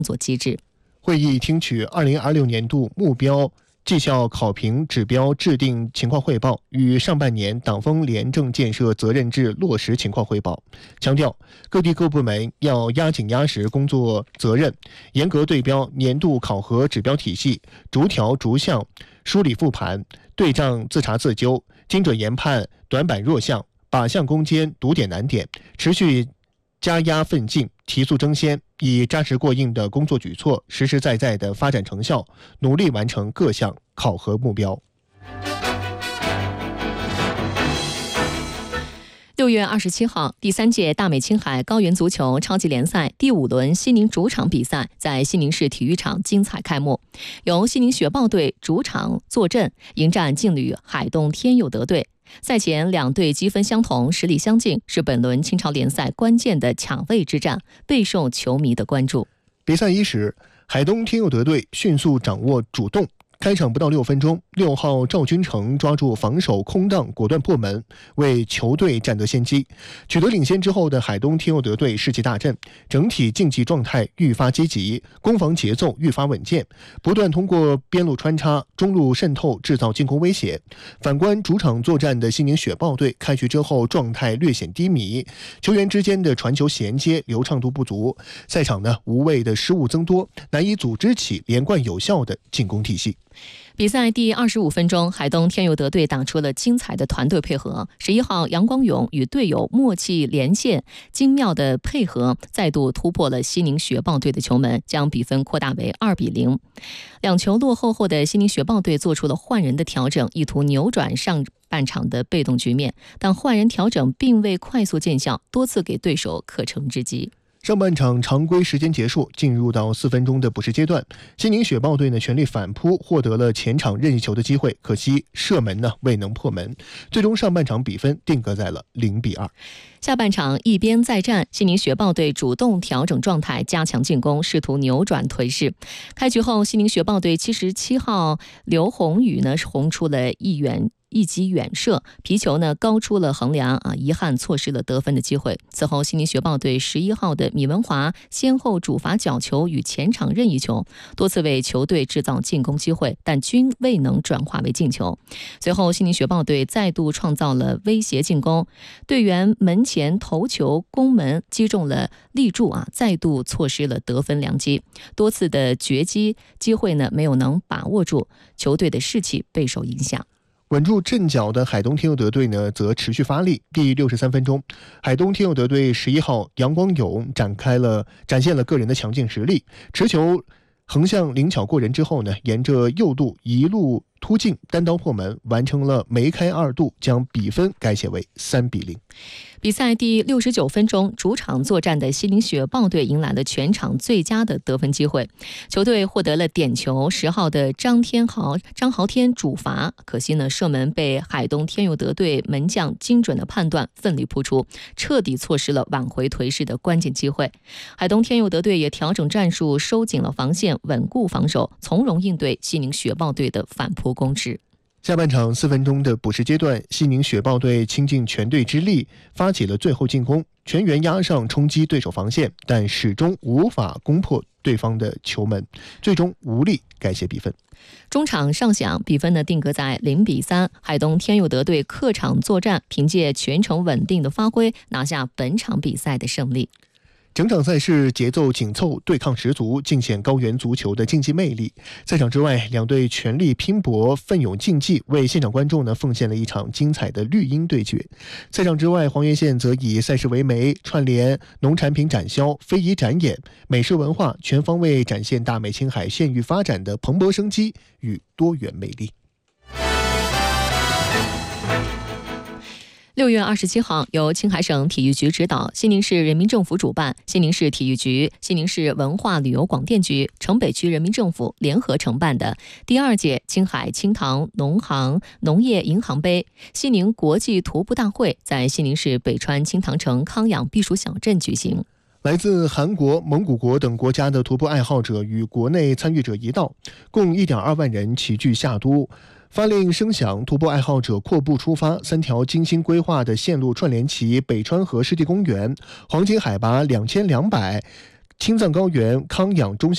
作机制。 会议听取2026年度目标绩效考评指标制定情况汇报与上半年党风廉政建设责任制落实情况汇报，强调各地各部门要压紧压实工作责任，严格对标年度考核指标体系，逐条逐项梳理复盘，对账自查自纠，精准研判短板弱项，靶向攻坚，堵点难点，持续加压奋进，提速争先，以扎实过硬的工作举措，实实在在的发展成效，努力完成各项考核目标。 6月27号，第3届大美青海高原足球超级联赛第5轮西宁主场比赛在西宁市体育场精彩开幕，由西宁雪豹队主场坐镇，迎战劲旅海东天佑德队。赛前两队积分相同，实力相近，是本轮青超联赛关键的抢位之战，备受球迷的关注。 比赛伊始，海东天佑德队迅速掌握主动，开场不到6分钟，6号赵君成抓住防守空档，果断破门，为球队占得先机。取得领先之后的海东天佑德队士气大振，整体竞技状态愈发积极，攻防节奏愈发稳健，不断通过边路穿插、中路渗透制造进攻威胁。反观主场作战的西宁雪豹队，开局之后状态略显低迷，球员之间的传球衔接流畅度不足，赛场无谓的失误增多，难以组织起连贯有效的进攻体系。 比赛第25分钟，海东天佑德队打出了精彩的团队配合。11号杨光勇与队友默契连线，精妙的配合再度突破了西宁雪豹队的球门，将比分扩大为2-0。两球落后后的西宁雪豹队做出了换人的调整，意图扭转上半场的被动局面，但换人调整并未快速见效，多次给对手可乘之机。 上半场常规时间结束，进入到4分钟的补时阶段，西宁雪豹队全力反扑，获得了前场任意球的机会，可惜射门未能破门，最终上半场比分定格在了0-2。 下半场一边再战，西宁雪豹队主动调整状态，加强进攻，试图扭转颓势。开局后，西宁雪豹队77号刘宏宇是轰出了一击远射，皮球高出了横梁遗憾错失了得分的机会。此后，西宁雪豹队11号的米文华先后主罚角球与前场任意球，多次为球队制造进攻机会，但均未能转化为进球。随后，西宁雪豹队再度创造了威胁进攻，队员门前头球攻门击中了立柱再度错失了得分良机，多次的绝击机会没有能把握住，球队的士气备受影响。 稳住阵脚的海东天佑德队则持续发力。第63分钟，海东天佑德队11号杨光勇展现了个人的强劲实力，持球横向灵巧过人之后沿着右路一路突进，单刀破门，完成了梅开2度，将比分改写为3-0。 比赛第69分钟，主场作战的西宁雪豹队迎来了全场最佳的得分机会，球队获得了点球，10号的张豪天主罚，可惜射门被海东天佑德队门将精准的判断，奋力扑出，彻底错失了挽回颓势的关键机会。海东天佑德队也调整战术，收紧了防线，稳固防守，从容应对西宁雪豹队的反扑攻势。 下半场4分钟的补时阶段，西宁雪豹队倾尽全队之力发起了最后进攻，全员压上冲击对手防线，但始终无法攻破对方的球门，最终无力改写比分。 中场上响，比分定格在0-3。海东天佑德队客场作战，凭借全程稳定的发挥，拿下本场比赛的胜利。 整场赛事节奏紧凑，对抗十足，尽显高原足球的竞技魅力。赛场之外，两队全力拼搏，奋勇竞技，为现场观众奉献了一场精彩的绿茵对决。赛场之外，黄原县则以赛事为媒，串联农产品展销、非遗展演、美食文化，全方位展现大美青海县域发展的蓬勃生机与多元魅力。 6月27号，由青海省体育局指导，西宁市人民政府主办，西宁市体育局、西宁市文化旅游广电局、城北区人民政府联合承办的第2届青海青塘农业银行杯西宁国际徒步大会在西宁市北川青塘城康养避暑小镇举行。 来自韩国、蒙古国等国家的徒步爱好者与国内参与者一道，共1.2万人齐聚夏都。发令声响，徒步爱好者阔步出发，3条精心规划的线路串联起北川河湿地公园、黄金海拔2200、青藏高原康养中心